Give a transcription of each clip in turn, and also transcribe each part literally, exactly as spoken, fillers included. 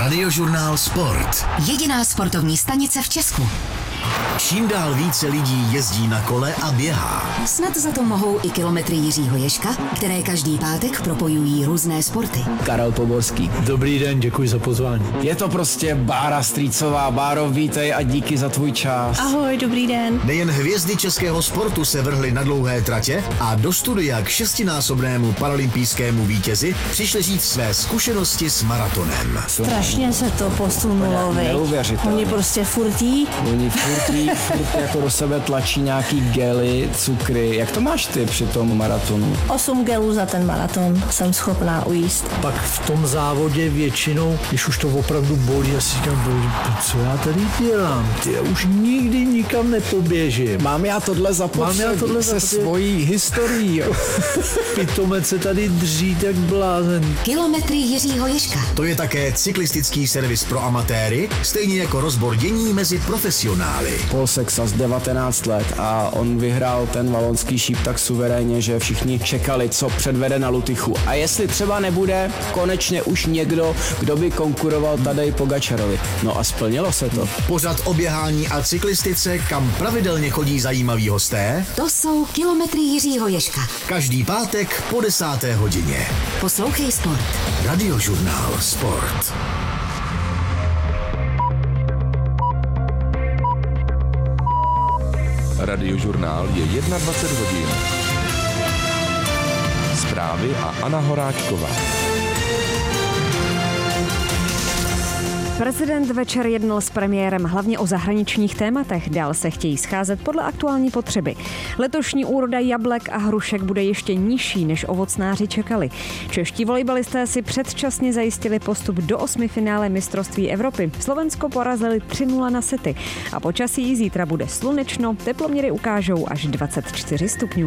Radiožurnál Sport. Jediná sportovní stanice v Česku. Čím dál více lidí jezdí na kole a běhá. Snad za to mohou i kilometry Jiřího Ježka, které každý pátek propojují různé sporty. Karel Poborský. Dobrý den, děkuji za pozvání. Je to prostě Bára Strýcová. Báro, vítej a díky za tvůj čas. Ahoj, dobrý den. Nejen hvězdy českého sportu se vrhly na dlouhé tratě a do studia k šestinásobnému paralympijskému vítězi přišli říct své zkušenosti s maratonem. Strašně se to posunulo, Neuvěřitelné. Oni prostě furtí. Oni furtí, furt jako do sebe tlačí nějaký gely, cukry. Jak to máš ty při tom maratonu? Osm gelů za ten maraton jsem schopná ujíst. Pak v tom závodě většinou, když už to opravdu bolí, já si říkám, bolí, co já tady dělám? Ty, já už nikdy nikam nepoběžím. Mám já tohle zapotřebí Mám já tohle se zapotřebí. svojí historií. Pitomec se tady dří tak blázen. Kilometry Jiřího Ježka. To je také cyklistický servis pro amatéry, stejně jako rozbor dění mezi profesionály. Paul Sexas, devatenáct let, a on vyhrál ten valonský šíp tak suverénně, že všichni čekali, co předvede na Lutychu. A jestli třeba nebude konečně už někdo, kdo by konkuroval Tadej Pogačarovi. No a splnilo se to. Pořad o běhání a cyklistice, kam pravidelně chodí zajímaví hosté. To jsou kilometry Jiřího Ježka. Každý pátek po desáté hodině. Poslouchej sport. Radiožurnál Sport. Radiožurnál je dvacet jedna hodin. Zprávy a Anna Horáčková. Prezident večer jednal s premiérem hlavně o zahraničních tématech, dál se chtějí scházet podle aktuální potřeby. Letošní úroda jablek a hrušek bude ještě nižší, než ovocnáři čekali. Čeští volejbalisté si předčasně zajistili postup do osmifinále mistrovství Evropy. Slovensko porazili tři nula na sety a počasí zítra bude slunečno, teploměry ukážou až dvacet čtyři stupňů.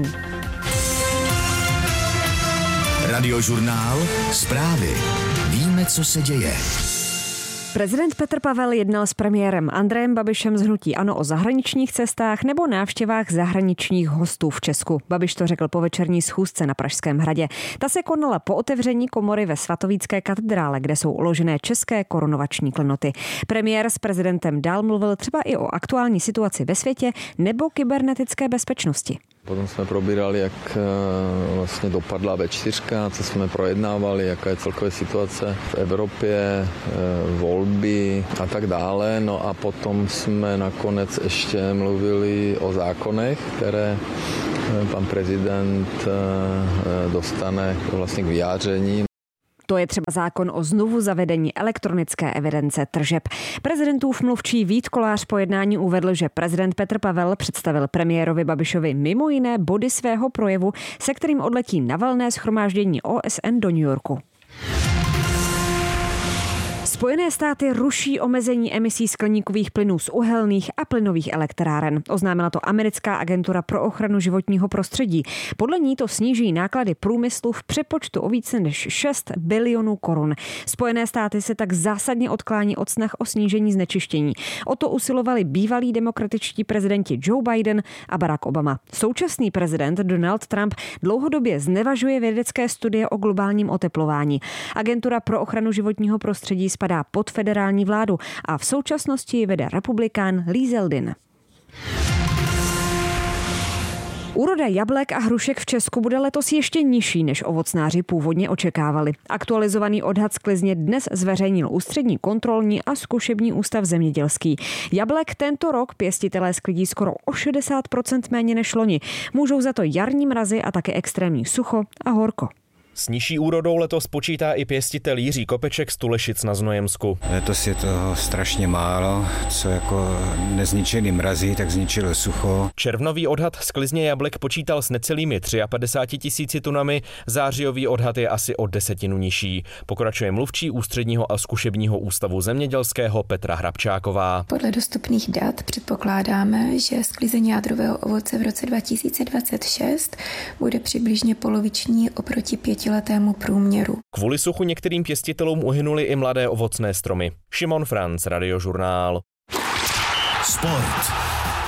Radiožurnál Zprávy. Víme, co se děje. Prezident Petr Pavel jednal s premiérem Andrejem Babišem z hnutí ANO o zahraničních cestách nebo návštěvách zahraničních hostů v Česku. Babiš to řekl po večerní schůzce na Pražském hradě. Ta se konala po otevření komory ve Svatovícké katedrále, kde jsou uložené české korunovační klenoty. Premiér s prezidentem dál mluvil třeba i o aktuální situaci ve světě nebo kybernetické bezpečnosti. Potom jsme probírali, jak vlastně dopadla vé čtyři, co jsme projednávali, jaká je celková situace v Evropě, volby a tak dále. No a potom jsme nakonec ještě mluvili o zákonech, které pan prezident dostane vlastně k vyjádření. To je třeba zákon o znovu zavedení elektronické evidence tržeb. Prezidentův mluvčí Vít Kolář po jednání uvedl, že prezident Petr Pavel představil premiérovi Babišovi mimo jiné body svého projevu, se kterým odletí na valné shromáždění O S N do New Yorku. Spojené státy ruší omezení emisí skleníkových plynů z uhelných a plynových elektráren. Oznámila to americká agentura pro ochranu životního prostředí. Podle ní to sníží náklady průmyslu v přepočtu o více než šest bilionů korun. Spojené státy se tak zásadně odklání od snah o snížení znečištění. O to usilovali bývalí demokratičtí prezidenti Joe Biden a Barack Obama. Současný prezident Donald Trump dlouhodobě znevažuje vědecké studie o globálním oteplování. Agentura pro ochranu životního prostředí spadá pod federální vládu a v současnosti ji vede republikán Lee Zeldin. Úroda jablek a hrušek v Česku bude letos ještě nižší, než ovocnáři původně očekávali. Aktualizovaný odhad sklizně dnes zveřejnil Ústřední kontrolní a zkušební ústav zemědělský. Jablek tento rok pěstitelé sklidí skoro o šedesát procent méně než loni. Můžou za to jarní mrazy a také extrémní sucho a horko. S nižší úrodou letos počítá i pěstitel Jiří Kopeček z Tulešic na Znojemsku. Letos je toho strašně málo, co jako nezničili mrazy, tak zničilo sucho. Červnový odhad sklizně jablek počítal s necelými padesát tři tisíci tunami, zářijový odhad je asi o desetinu nižší. Pokračuje mluvčí Ústředního a zkušebního ústavu zemědělského Petra Hrabčáková. Podle dostupných dat předpokládáme, že sklizení jádrového ovoce v roce dva tisíce dvacet šest bude přibližně poloviční oproti pěti letému průměru. Kvůli suchu některým pěstitelům uhynuly i mladé ovocné stromy. Šimon Franc, Radiožurnál. Sport.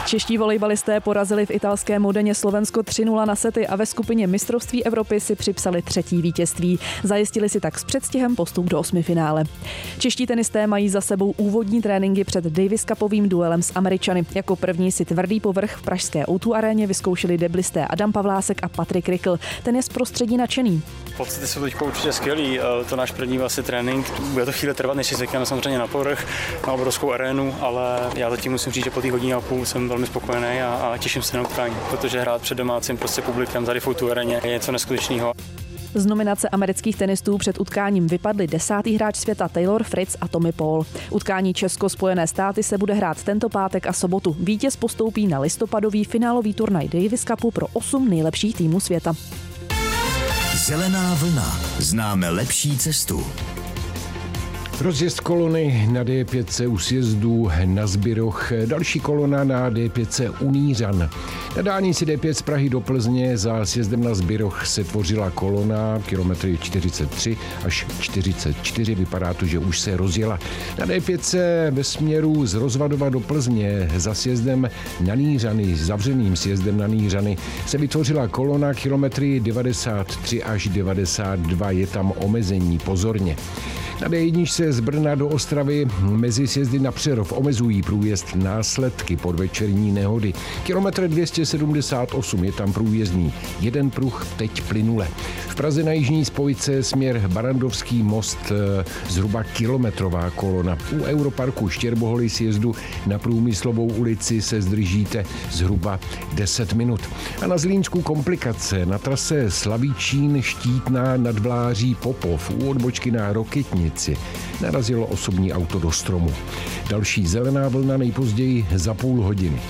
Čeští volejbalisté porazili v italském Modeně Slovensko tři nula na sety a ve skupině mistrovství Evropy si připsali třetí vítězství. Zajistili si tak s předstihem postup do osmifinále. Čeští tenisté mají za sebou úvodní tréninky před Davis Cupovým duelem s Američany. Jako první si tvrdý povrch v pražské ó dva aréně vyzkoušeli deblisté Adam Pavlásek a Patrik Rikl. Ten je z prostředí nadšený. Pocity jsou teď určitě skvělý. To náš první vlastně trénink. Bude to chvíli trvat, než si zvykneme samozřejmě na povrch, na obrovskou arénu, ale já zatím musím říct, že po té hodině a půl jsem velmi spokojený a, a těším se na utkání, protože hrát před domácím prostě publikem tady v ó dva aréně je něco neskutečného. Z nominace amerických tenistů před utkáním vypadli desátý hráč světa Taylor Fritz a Tommy Paul. Utkání Česko-Spojené státy se bude hrát tento pátek a sobotu. Vítěz postoupí na listopadový finálový turnaj Davis Cupu pro osm nejlepších týmů světa. Zelená vlna. Známe lepší cestu. Rozjezd kolony na D pět u sjezdu na Zbiroch, další kolona na D pět u Nířan. Na dálnici D pět z Prahy do Plzně za sjezdem na Zbiroch se tvořila kolona, kilometry čtyřicet tři až čtyřicet čtyři, vypadá to, že už se rozjela. Na D pět ve směru z Rozvadova do Plzně za sjezdem na Nířany, zavřeným sjezdem na Nířany, se vytvořila kolona, kilometry devadesát tři až devadesát dva, je tam omezení, pozorně. Na D jedna se z Brna do Ostravy mezi sjezdy na Přerov omezují průjezd následky podvečerní nehody. Kilometr dvě stě sedmdesát osm je tam průjezdný. Jeden pruh teď plynule. V Praze na jižní spojce směr Barandovský most zhruba kilometrová kolona. U Europarku Štěrboholy sjezdu na Průmyslovou ulici se zdržíte zhruba deset minut. A na Zlínsku komplikace. Na trase Slavíčín Štítná nad Vláří Popov u odbočky na Rokytnici narazilo osobní auto do stromu. Další zelená vlna nejpozději za půl hodiny.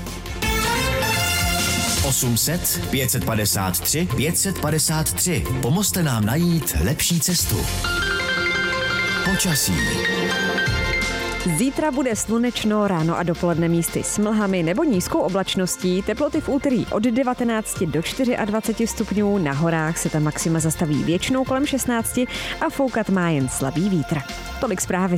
osm set, pět set padesát tři, pět set padesát tři. Pomozte nám najít lepší cestu. Počasí. Zítra bude slunečno, ráno a dopoledne místy s mlhami nebo nízkou oblačností. Teploty v úterý od devatenácti do dvaceti čtyři stupňů, na horách se ta maxima zastaví většinou kolem šestnácti a foukat má jen slabý vítr. Tolik zprávy.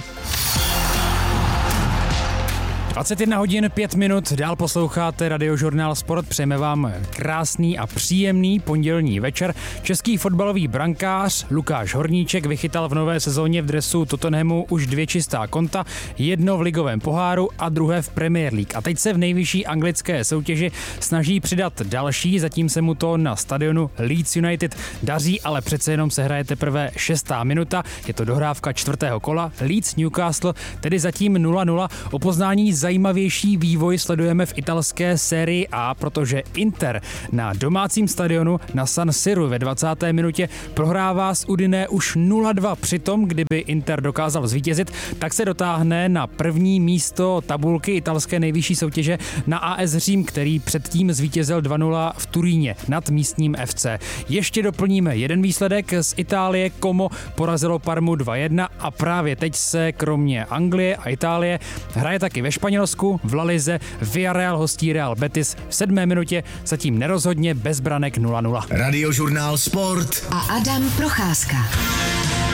dvacet jedna hodin pět minut, dál posloucháte Radiožurnál Sport, přejeme vám krásný a příjemný pondělní večer. Český fotbalový brankář Lukáš Horníček vychytal v nové sezóně v dresu Tottenhamu už dvě čistá konta, jedno v ligovém poháru a druhé v Premier League. A teď se v nejvyšší anglické soutěži snaží přidat další, zatím se mu to na stadionu Leeds United daří, ale přece jenom se hraje teprve šestá minuta, je to dohrávka čtvrtého kola, Leeds Newcastle, tedy zatím nula nula, o poznání zajímavější vývoj sledujeme v italské sérii A, protože Inter na domácím stadionu na San Siru ve dvacáté minutě prohrává s Udine už nula dva. Přitom, kdyby Inter dokázal zvítězit, tak se dotáhne na první místo tabulky italské nejvyšší soutěže na A S Řím, který předtím zvítězil dva nula v Turíně nad místním F C. Ještě doplníme jeden výsledek z Itálie. Como porazilo Parmu dva jedna a právě teď se kromě Anglie a Itálie hraje taky ve Španělsku, v La Lize, Villarreal hostí Real Betis v sedmé minutě, zatím nerozhodně bez branek nula nula. Radiožurnál Sport a Adam Procházka.